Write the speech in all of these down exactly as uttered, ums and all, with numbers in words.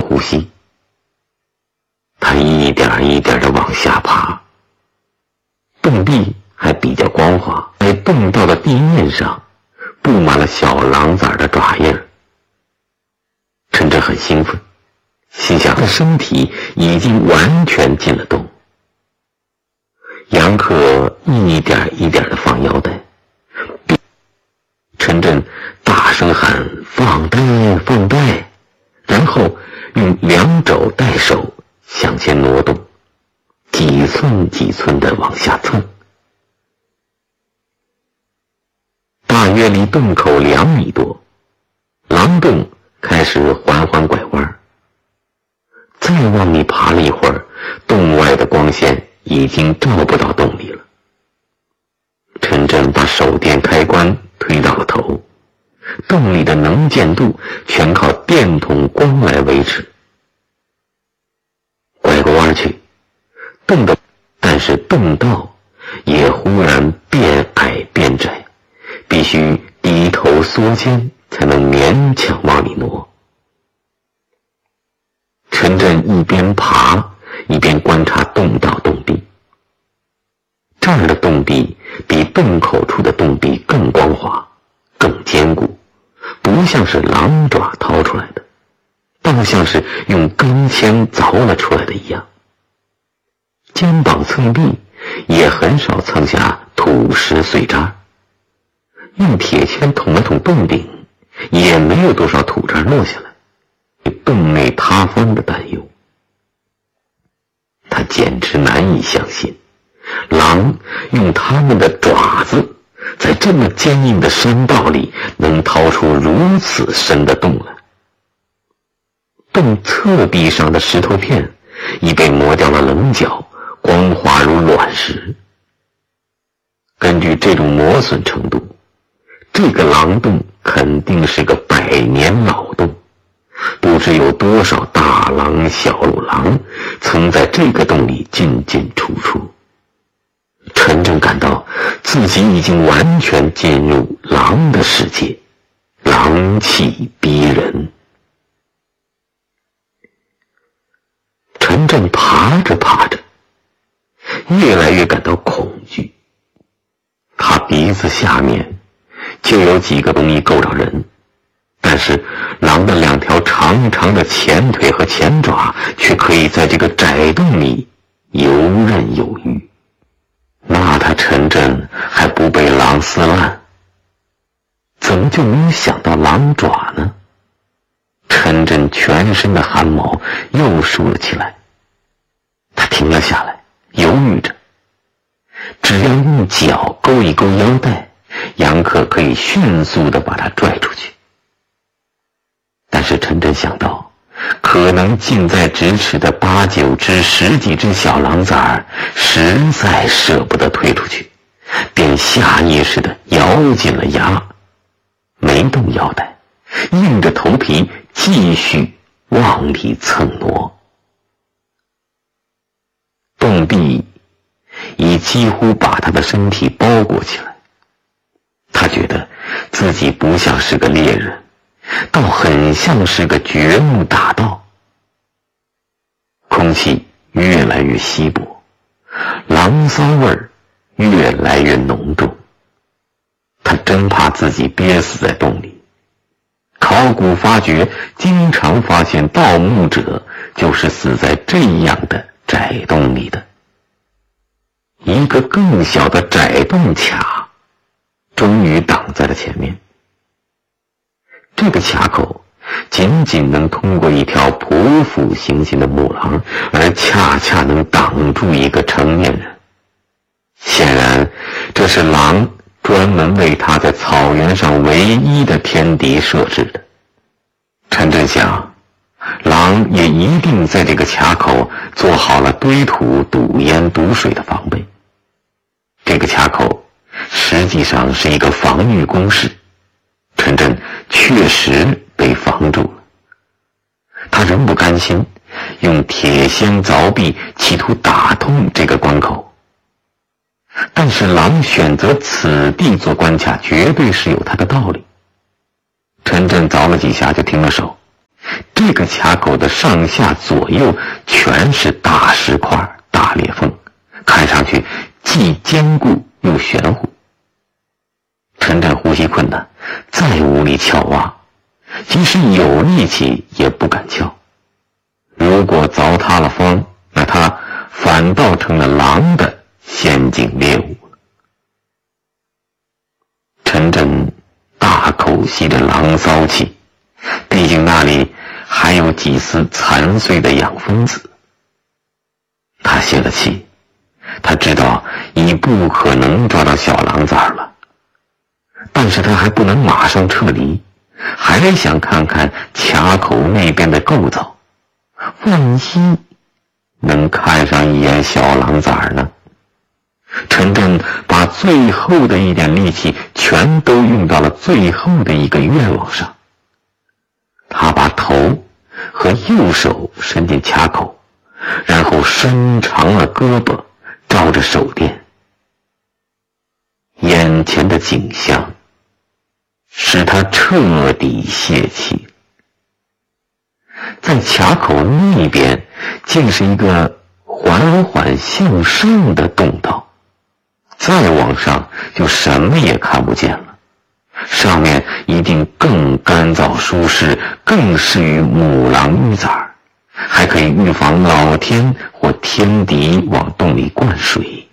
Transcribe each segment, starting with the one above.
呼吸。他一点一点地往下爬，洞壁还比较光滑，在洞道的地面上布满了小狼崽的爪印。陈真很兴奋，心想他的身体已经完全进了洞。杨克一点一点地放腰带，陈真大声喊放带放带，然后用两肘带手向前挪动，几寸几寸地往下蹭。大约离洞口两米多，狼洞开始缓缓拐弯。再往里爬了一会儿，洞外的光线已经照不到洞里了。陈真把手电开关推到了头，洞里的能见度全靠电筒光来维持。拐过弯去，洞的但是洞道也忽然变矮变窄，必须低头缩肩才能勉强往里挪。陈真一边爬一边观察洞道洞壁，这儿的洞壁比洞口处的洞壁更光滑更坚固，不像是狼爪掏出来的，倒像是用钢钎凿了出来的一样。肩膀蹭壁也很少蹭下土石碎渣，用铁钎捅了捅洞顶，也没有多少土渣落下来，洞内塌方的担忧。他简直难以相信，狼用它们的爪子在这么坚硬的山道里能掏出如此深的洞来。洞侧壁上的石头片已被磨掉了棱角，光滑如卵石。根据这种磨损程度，这个狼洞肯定是个百年老洞，不知有多少大狼小狼曾在这个洞里进进出出。陈真感到自己已经完全进入狼的世界，狼气逼人。陈真爬着爬着，越来越感到恐惧。他鼻子下面就有几个东西够着人，但是狼的两条长长的前腿和前爪却可以在这个窄洞里游刃有余。那他陈真还不被狼撕烂，怎么就没有想到狼爪呢？陈真全身的汗毛又竖了起来。他停了下来，犹豫着，只要用脚勾一勾腰带，杨克可以迅速地把他拽出去。但是陈真想到可能近在咫尺的八九只十几只小狼崽儿，实在舍不得推出去，便下意识地咬紧了牙，没动腰带，硬着头皮继续往里蹭挪。洞壁已几乎把他的身体包裹起来，他觉得自己不像是个猎人，倒很像是个掘墓大盗。空气越来越稀薄，狼骚味儿越来越浓重。他真怕自己憋死在洞里。考古发掘经常发现盗墓者就是死在这样的窄洞里的。一个更小的窄洞卡终于挡在了前面。这个卡口仅仅能通过一条匍匐行进的木狼，而恰恰能挡住一个成年人。显然这是狼专门为他在草原上唯一的天敌设置的。陈真想，狼也一定在这个卡口做好了堆土、堵烟、堵水的防备。这个卡口实际上是一个防御工事，陈真确实被防住了。他仍不甘心，用铁锨凿壁，企图打通这个关口。但是狼选择此地做关卡，绝对是有他的道理。陈真凿了几下就停了手，这这个卡口的上下左右全是大石块、大裂缝，看上去既坚固又玄乎。陈震呼吸困难，再无力撬挖，即使有力气也不敢撬。如果凿塌了方，那他反倒成了狼的陷阱猎物。陈震大口吸着狼骚气，毕竟那里还有几丝残碎的氧分子。他泄了气，他知道已不可能抓到小狼崽了，但是他还不能马上撤离，还想看看卡口那边的构造，万一能看上一眼小狼崽呢？陈震把最后的一点力气全都用到了最后的一个愿望上。他把头和右手伸进卡口，然后伸长了胳膊照着手电。眼前的景象使他彻底泄气。在卡口那边竟是一个缓缓向上的洞道，再往上就什么也看不见了。上面一定更干燥舒适，更适于母狼育崽，还可以预防老天或天敌往洞里灌水。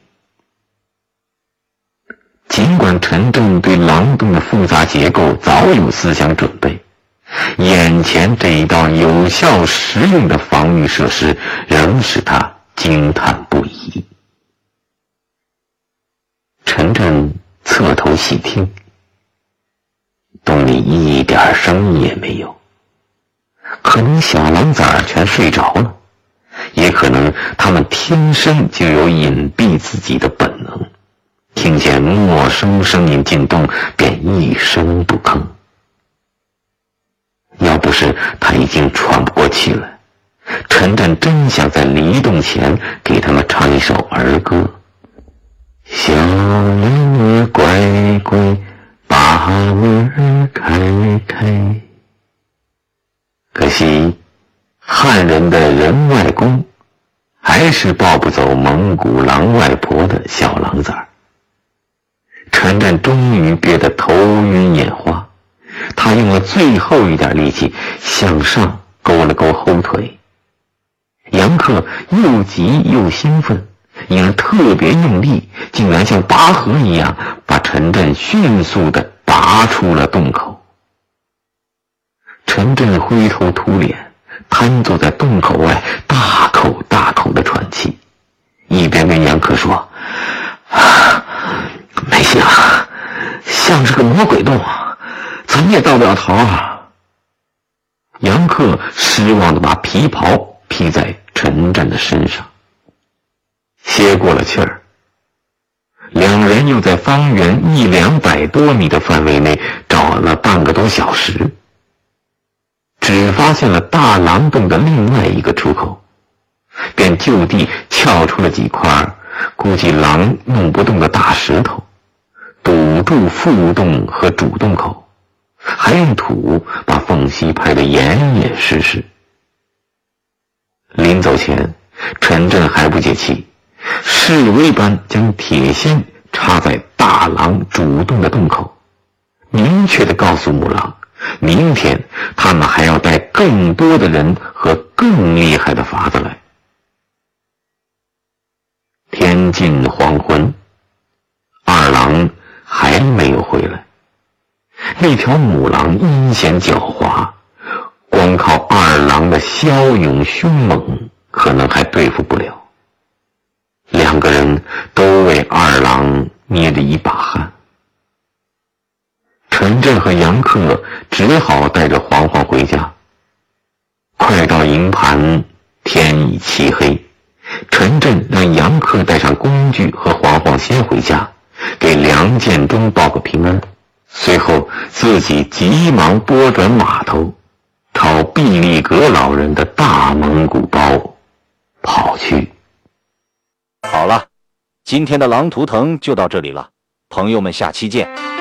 尽管陈震对狼洞的复杂结构早有思想准备，眼前这一道有效实用的防御设施仍使他惊叹不已。陈震侧头细听，洞里一点声音也没有。可能小狼崽全睡着了，也可能他们天生就有隐蔽自己的本能，听见陌生声音进洞便一声不吭。要不是他已经喘不过气来，陈震真想在离洞前给他们唱一首儿歌：小羊儿乖乖，把门开开。可惜汉人的人外公还是抱不走蒙古狼外婆的小狼崽。陈震终于憋得头晕眼花，他用了最后一点力气向上勾了勾后腿。杨克又急又兴奋，因而特别用力，竟然像拔河一样把陈震迅速地拔出了洞口。陈震灰头土脸，瘫坐在洞口外，大口大口地喘气，一边跟杨克说：啊，没戏了，像是个魔鬼洞，怎么也到不了头啊。杨克失望地把皮袍披在陈震的身上。歇过了气儿，两人又在方圆一两百多米的范围内找了半个多小时，只发现了大狼洞的另外一个出口，便就地撬出了几块估计狼弄不动的大石头，堵住副洞和主洞口，还用土把缝隙拍得严严实实。临走前，陈震还不解气，示威般将铁锨插在大狼主洞的洞口，明确地告诉母狼，明天他们还要带更多的人和更厉害的法子来。天近黄昏，二狼还没有回来。那条母狼阴险狡猾，光靠二狼的骁勇凶猛可能还对付不了。两个人都为二狼捏着一把汗。陈震和杨克只好带着黄黄回家。快到营盘，天已漆黑，陈震让杨克带上工具和黄黄先回家，给梁建中报个平安，随后自己急忙拨转马头，朝毕力格老人的大蒙古包跑去。 好了，今天的狼图腾就到这里了，朋友们下期见。